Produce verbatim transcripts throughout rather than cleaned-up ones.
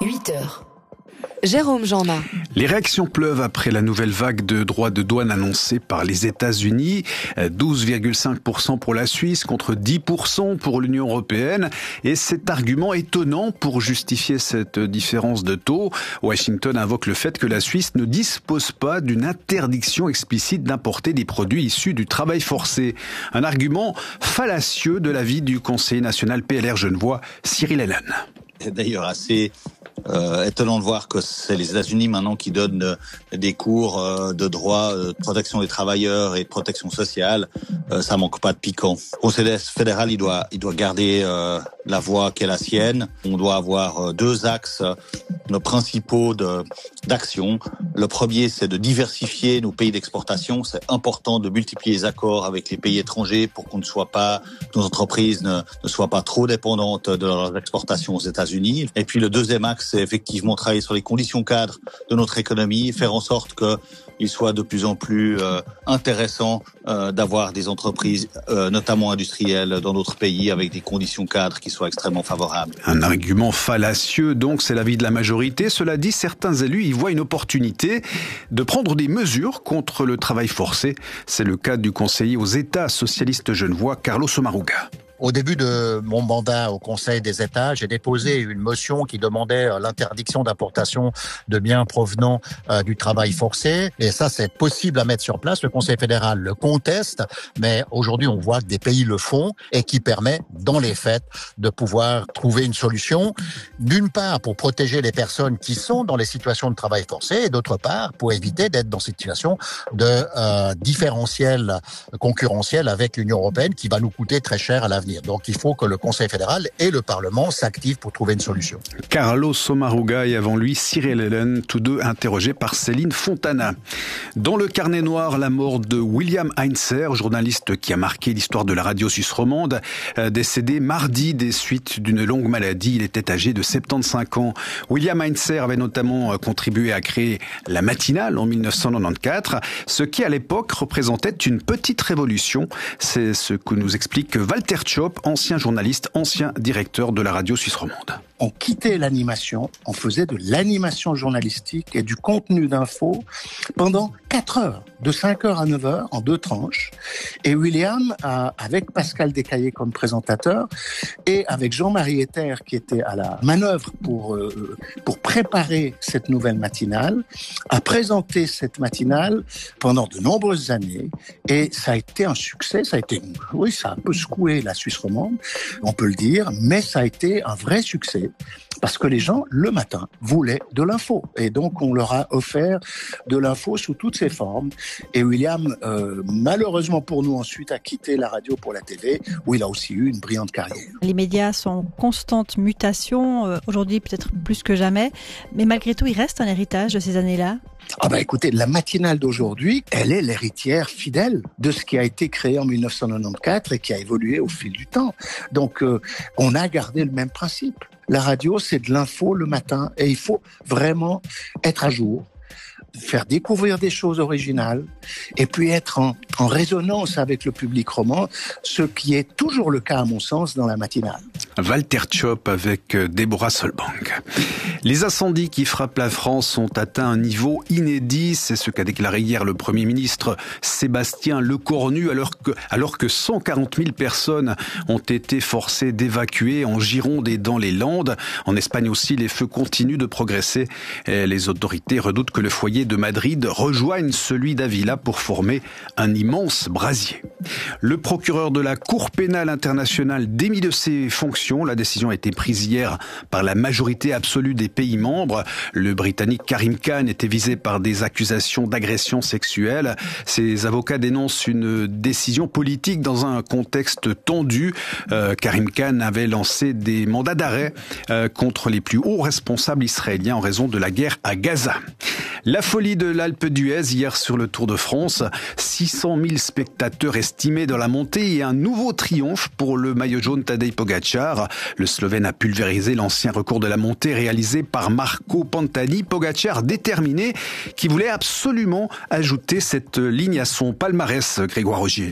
huit heures. Jérôme Jeannin. Les réactions pleuvent après la nouvelle vague de droits de douane annoncée par les États-Unis. douze virgule cinq pour cent pour la Suisse contre dix pour cent pour l'Union européenne. Et cet argument étonnant pour justifier cette différence de taux. Washington invoque le fait que la Suisse ne dispose pas d'une interdiction explicite d'importer des produits issus du travail forcé. Un argument fallacieux de l'avis du conseiller national P L R Genevois, Cyril Hélène. C'est d'ailleurs assez euh, étonnant de voir que c'est les États-Unis maintenant qui donnent euh, des cours euh, de droit, euh, de protection des travailleurs et de protection sociale. Euh, ça manque pas de piquant. Le Conseil fédéral, il doit, il doit garder euh, la voie qui est la sienne. On doit avoir euh, deux axes nos principaux de, d'action. Le premier, c'est de diversifier nos pays d'exportation. C'est important de multiplier les accords avec les pays étrangers pour qu'on ne soit pas, nos entreprises ne, ne soient pas trop dépendantes de leurs exportations aux États-Unis. Et puis le deuxième axe, c'est effectivement travailler sur les conditions cadres de notre économie, faire en sorte que il soit de plus en plus euh, intéressant euh, d'avoir des entreprises, euh, notamment industrielles, dans d'autres pays avec des conditions cadres qui soient extrêmement favorables. Un argument fallacieux, donc, c'est l'avis de la majorité. Cela dit, certains élus y voient une opportunité de prendre des mesures contre le travail forcé. C'est le cas du conseiller aux États socialistes genevois, Carlos Sommaruga. Au début de mon mandat au Conseil des États, j'ai déposé une motion qui demandait l'interdiction d'importation de biens provenant euh, du travail forcé. Et ça, c'est possible à mettre sur place. Le Conseil fédéral le conteste, mais aujourd'hui, on voit que des pays le font et qui permet, dans les faits, de pouvoir trouver une solution. D'une part, pour protéger les personnes qui sont dans les situations de travail forcé, et d'autre part, pour éviter d'être dans cette situation de euh, différentiel concurrentiel avec l'Union européenne qui va nous coûter très cher à l'avenir. Donc il faut que le Conseil fédéral et le Parlement s'activent pour trouver une solution. Carlos Sommaruga et avant lui Cyril Hélène, tous deux interrogés par Céline Fontana. Dans le carnet noir, la mort de William Heinzer, journaliste qui a marqué l'histoire de la radio suisse romande, décédé mardi des suites d'une longue maladie. Il était âgé de soixante-quinze ans. William Heinzer avait notamment contribué à créer la matinale en dix-neuf cent quatre-vingt-quatorze, ce qui à l'époque représentait une petite révolution. C'est ce que nous explique Walter Tschopp, ancien journaliste, ancien directeur de la radio suisse romande. On quittait l'animation, on faisait de l'animation journalistique et du contenu d'info pendant quatre heures, de cinq heures à neuf heures, en deux tranches. Et William, a, avec Pascal Descaillés comme présentateur, et avec Jean-Marie Ether qui était à la manœuvre pour, euh, pour préparer cette nouvelle matinale, a présenté cette matinale pendant de nombreuses années. Et ça a été un succès, ça a été, oui, ça a un peu secoué la Suisse romande, on peut le dire, mais ça a été un vrai succès. Parce que les gens, le matin, voulaient de l'info. Et donc, on leur a offert de l'info sous toutes ses formes. Et William, euh, malheureusement pour nous, ensuite, a quitté la radio pour la T V, où il a aussi eu une brillante carrière. Les médias sont en constante mutation, euh, aujourd'hui peut-être plus que jamais. Mais malgré tout, il reste un héritage de ces années-là. Ah bah écoutez, la matinale d'aujourd'hui, elle est l'héritière fidèle de ce qui a été créé en dix-neuf cent quatre-vingt-quatorze et qui a évolué au fil du temps. Donc, euh, on a gardé le même principe. La radio, c'est de l'info le matin et il faut vraiment être à jour, faire découvrir des choses originales et puis être en, en résonance avec le public roman, ce qui est toujours le cas à mon sens dans la matinale. Walter Tschopp avec Déborah Solbang. Les incendies qui frappent la France ont atteint un niveau inédit. C'est ce qu'a déclaré hier le Premier ministre Sébastien Lecornu, alors que, alors que cent quarante mille personnes ont été forcées d'évacuer en Gironde et dans les Landes. En Espagne aussi, les feux continuent de progresser. Et les autorités redoutent que le foyer de Madrid rejoigne celui d'Avila pour former un immense brasier. Le procureur de la Cour pénale internationale démis de ses fonctions. La décision a été prise hier par la majorité absolue des pays membres. Le Britannique Karim Khan était visé par des accusations d'agression sexuelle. Ses avocats dénoncent une décision politique dans un contexte tendu. Euh, Karim Khan avait lancé des mandats d'arrêt euh, contre les plus hauts responsables israéliens en raison de la guerre à Gaza. La folie de l'Alpe d'Huez hier sur le Tour de France. six cent mille spectateurs estimés dans la montée et un nouveau triomphe pour le maillot jaune Tadej Pogačar. Le Slovène a pulvérisé l'ancien record de la montée réalisé par Marco Pantani. Pogačar déterminé qui voulait absolument ajouter cette ligne à son palmarès, Grégoire Rogier.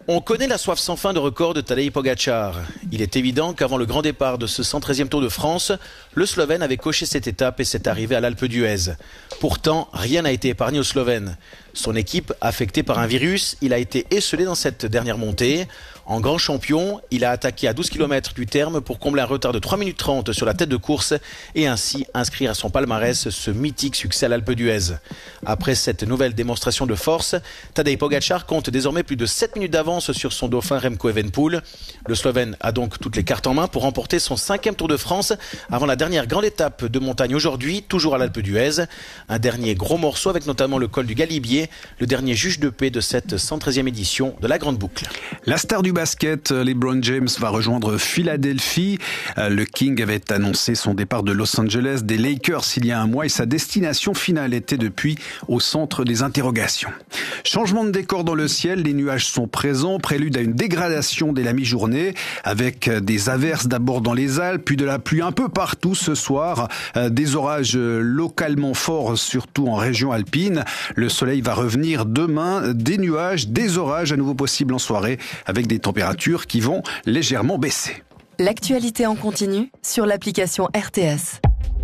On connaît la soif sans fin de record de Tadej Pogačar. Il est évident qu'avant le grand départ de ce cent treizième Tour de France, le Slovène avait coché cette étape et s'est arrivé à l'Alpe d'Huez. Pourtant, rien n'a été épargné au Slovène. Son équipe, affectée par un virus, il a été esselé dans cette dernière montée. En grand champion, il a attaqué à douze kilomètres du terme pour combler un retard de trois minutes trente sur la tête de course et ainsi inscrire à son palmarès ce mythique succès à l'Alpe d'Huez. Après cette nouvelle démonstration de force, Tadej Pogačar compte désormais plus de sept minutes d'avance sur son dauphin Remco Evenepoel. Le Slovène a donc toutes les cartes en main pour remporter son cinquième Tour de France avant la dernière grande étape de montagne aujourd'hui, toujours à l'Alpe d'Huez. Un dernier gros morceau avec notamment le col du Galibier, le dernier juge de paix de cette cent treizième édition de la Grande Boucle. La star du basket, LeBron James, va rejoindre Philadelphie. Le King avait annoncé son départ de Los Angeles des Lakers il y a un mois et sa destination finale était depuis au centre des interrogations. Changement de décor dans le ciel, les nuages sont présents, prélude à une dégradation dès la mi-journée avec des averses d'abord dans les Alpes, puis de la pluie un peu partout ce soir, des orages localement forts surtout en région alpine. Le soleil va revenir demain, des nuages, des orages à nouveau possibles en soirée avec des températures qui vont légèrement baisser. L'actualité en continu sur l'application R T S.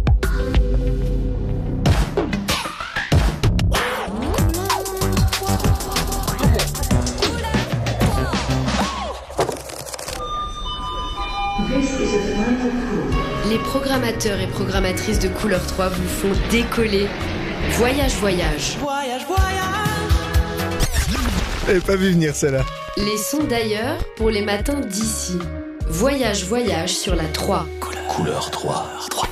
Les programmateurs et programmatrices de Couleur trois vous font décoller. Voyage, voyage. Voyage, voyage. J'avais pas vu venir celle-là. Les sons d'ailleurs pour les matins d'ici. Voyage, voyage sur la trois. Couleur, Couleur trois. trois.